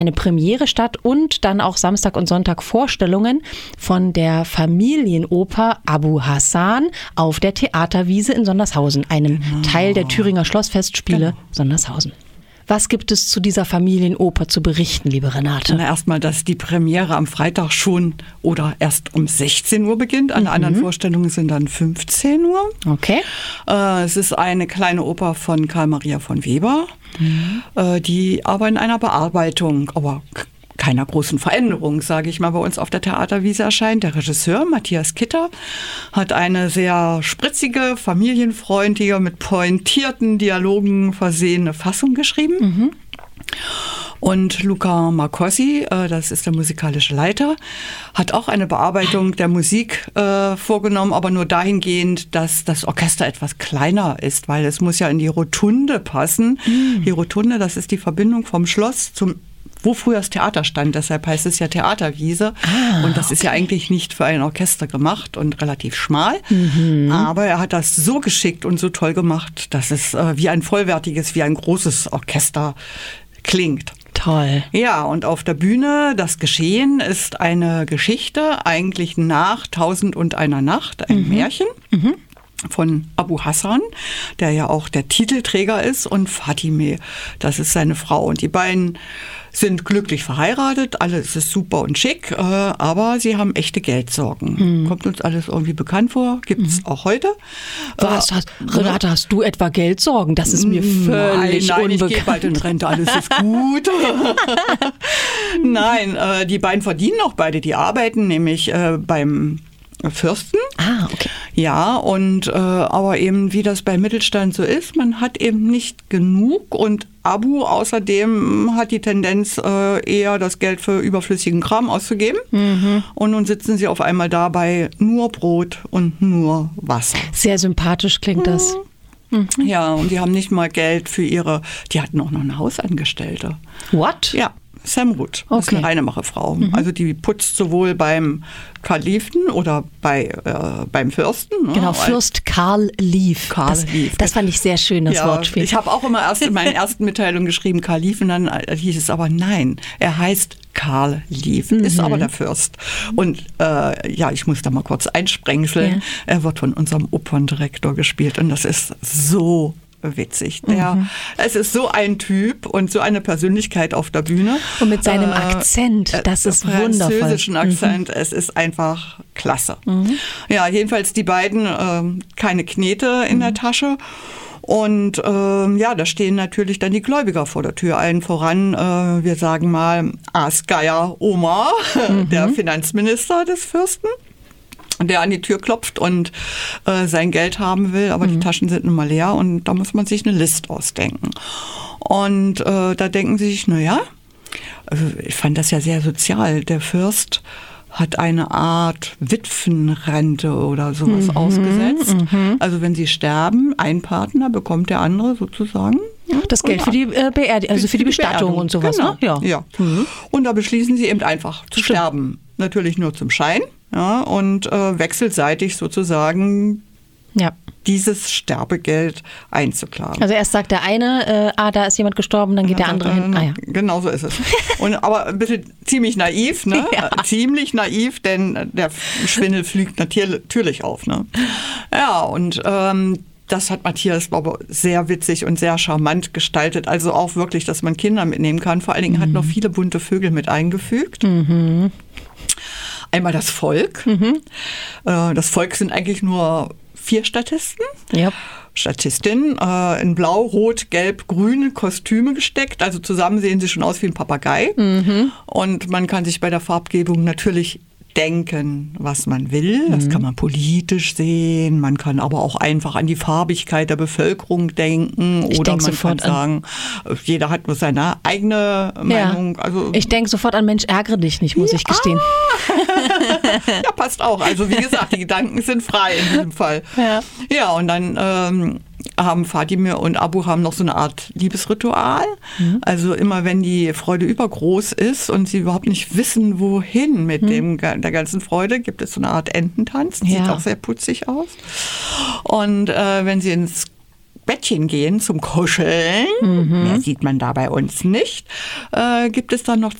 eine Premiere statt und dann auch Samstag und Sonntag Vorstellungen von der Familienoper Abu Hassan auf der Theaterwiese in Sondershausen, einem Teil der Thüringer Schlossfestspiele Sondershausen. Was gibt es zu dieser Familienoper zu berichten, liebe Renate? Erstmal, dass die Premiere am Freitag schon oder erst um 16 Uhr beginnt. Alle anderen Vorstellungen sind dann 15 Uhr. Okay. Es ist eine kleine Oper von Karl Maria von Weber, die aber in einer Bearbeitung, aber keiner großen Veränderung, sage ich mal, bei uns auf der Theaterwiese erscheint. Der Regisseur Matthias Kitter hat eine sehr spritzige, familienfreundliche, mit pointierten Dialogen versehene Fassung geschrieben. Und Luca Marcosi, das ist der musikalische Leiter, hat auch eine Bearbeitung der Musik vorgenommen, aber nur dahingehend, dass das Orchester etwas kleiner ist, weil es muss ja in die Rotunde passen. Die Rotunde, das ist die Verbindung vom Schloss wo früher das Theater stand, deshalb heißt es ja Theaterwiese. Und das ist ja eigentlich nicht für ein Orchester gemacht und relativ schmal. Aber er hat das so geschickt und so toll gemacht, dass es wie ein vollwertiges, wie ein großes Orchester klingt. Toll. Ja, und auf der Bühne, das Geschehen ist eine Geschichte, eigentlich nach 1001 Nacht, ein Märchen. Von Abu Hassan, der ja auch der Titelträger ist, und Fatime, das ist seine Frau. Und die beiden sind glücklich verheiratet, alles ist super und schick, aber sie haben echte Geldsorgen. Kommt uns alles irgendwie bekannt vor, gibt es auch heute. Renate, hast du etwa Geldsorgen? Das ist mir völlig nein, unbekannt. Ich gehe bald in Rente, alles ist gut. Nein, die beiden verdienen auch beide, die arbeiten nämlich beim Fürsten. Okay. Ja, und aber eben wie das beim Mittelstand so ist, man hat eben nicht genug, und Abu außerdem hat die Tendenz, eher das Geld für überflüssigen Kram auszugeben. Und nun sitzen sie auf einmal dabei nur Brot und nur Wasser. Sehr sympathisch klingt das. Ja, und die haben nicht mal Geld für die hatten auch noch eine Hausangestellte. What? Ja. Samrut, das ist eine Reinemacherfrau. Also die putzt sowohl beim Kalifen oder beim Fürsten. Ne? Genau, Fürst Karl Lief. Lief. Das fand ich sehr schön, das Wortspiel. Ich habe auch immer erst in meinen ersten Mitteilungen geschrieben Kalifen, dann hieß es aber nein, er heißt Karl Lief, ist aber der Fürst. Und ich muss da mal kurz einsprengseln. Ja. Er wird von unserem Operndirektor gespielt und das ist so witzig. Es ist so ein Typ und so eine Persönlichkeit auf der Bühne. Und mit seinem Akzent, das ist wundervoll. Französischen Akzent, es ist einfach klasse. Ja, jedenfalls die beiden, keine Knete in der Tasche. Und da stehen natürlich dann die Gläubiger vor der Tür. Allen voran, wir sagen mal, Asgeier Omar, der Finanzminister des Fürsten, der an die Tür klopft und sein Geld haben will, aber die Taschen sind nun mal leer und da muss man sich eine List ausdenken. Und da denken sie sich, ich fand das ja sehr sozial, der Fürst hat eine Art Witwenrente oder sowas ausgesetzt. Also wenn sie sterben, ein Partner bekommt der andere sozusagen das Geld für die Beerdigung, also für die Bestattung und sowas. Genau. Ne? Ja. Und da beschließen sie eben einfach zu sterben. Natürlich nur zum Schein. Ja, und wechselseitig sozusagen dieses Sterbegeld einzuklagen. Also erst sagt der eine, da ist jemand gestorben, dann geht der andere hin. Genau so ist es. Aber ein bisschen ziemlich naiv, ne? Ja. Ziemlich naiv, denn der Schwindel fliegt natürlich auf. Ne? Ja, und das hat Matthias, glaube ich, sehr witzig und sehr charmant gestaltet. Also auch wirklich, dass man Kinder mitnehmen kann. Vor allen Dingen hat noch viele bunte Vögel mit eingefügt. Einmal das Volk. Das Volk sind eigentlich nur 4 Statisten. Ja. Statistinnen in blau, rot, gelb, grüne Kostüme gesteckt. Also zusammen sehen sie schon aus wie ein Papagei. Und man kann sich bei der Farbgebung natürlich denken, was man will. Das kann man politisch sehen. Man kann aber auch einfach an die Farbigkeit der Bevölkerung denken. Oder man kann sagen, jeder hat nur seine eigene Meinung. Also, ich denke sofort an Mensch, ärgere dich nicht, muss ich gestehen. Ja, passt auch. Also wie gesagt, die Gedanken sind frei in diesem Fall. Ja, und dann haben Fatime und Abu haben noch so eine Art Liebesritual. Also immer wenn die Freude übergroß ist und sie überhaupt nicht wissen, wohin mit der ganzen Freude, gibt es so eine Art Ententanz. Sieht auch sehr putzig aus. Und wenn sie ins Bettchen gehen zum Kuscheln, mehr sieht man da bei uns nicht, gibt es dann noch